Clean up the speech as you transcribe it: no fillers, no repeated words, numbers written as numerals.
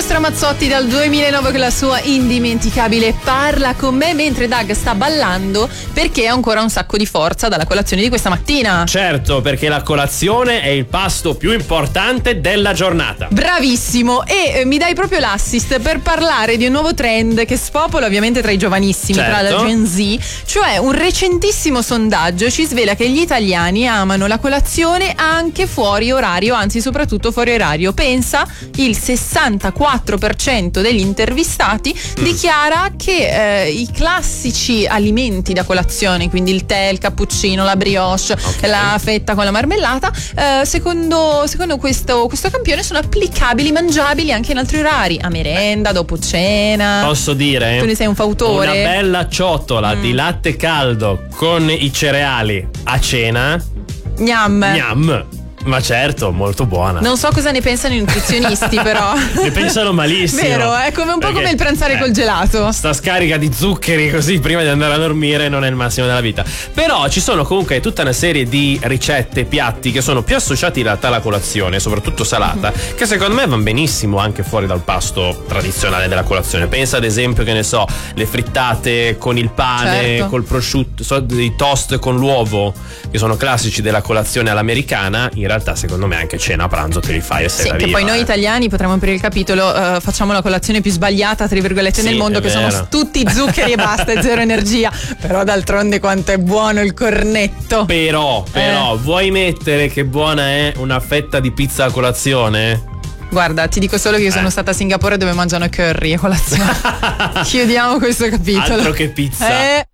Ramazzotti dal 2009 con la sua indimenticabile Parla con me, mentre Doug sta ballando perché ha ancora un sacco di forza dalla colazione di questa mattina. Certo, perché la colazione è il pasto più importante della giornata. Bravissimo, e mi dai proprio l'assist per parlare di un nuovo trend che spopola ovviamente tra i giovanissimi, certo, tra la Gen Z, cioè un recentissimo sondaggio ci svela che gli italiani amano la colazione anche fuori orario, anzi soprattutto fuori orario. Pensa, il 64% degli intervistati dichiara che i classici alimenti da colazione, quindi il tè, il cappuccino, la brioche, la fetta con la marmellata, secondo questo campione sono applicabili, mangiabili anche in altri orari, a merenda, dopo cena. Posso dire? Tu ne sei un fautore? Una bella ciotola di latte caldo con i cereali a cena. Gnam. Ma certo, molto buona. Non so cosa ne pensano i nutrizionisti, però. Ne pensano malissimo. Vero, è come un po' come il pranzare col gelato. Sta scarica di zuccheri così prima di andare a dormire non è il massimo della vita. Però ci sono comunque tutta una serie di ricette, piatti che sono più associati in realtà alla colazione, soprattutto salata, che secondo me vanno benissimo anche fuori dal pasto tradizionale della colazione. Pensa ad esempio, che ne so, le frittate con il pane, certo, col prosciutto, i toast con l'uovo, che sono classici della colazione all'americana. In realtà secondo me anche cena, pranzo te li fai e sei da che via. poi noi italiani, potremmo aprire il capitolo, facciamo la colazione più sbagliata tra virgolette nel mondo, che sono tutti zuccheri e basta, e zero energia. Però d'altronde quanto è buono il cornetto. Però vuoi mettere che buona è una fetta di pizza a colazione? Guarda, ti dico solo che io sono stata a Singapore dove mangiano curry a colazione. Chiudiamo questo capitolo. Altro che pizza.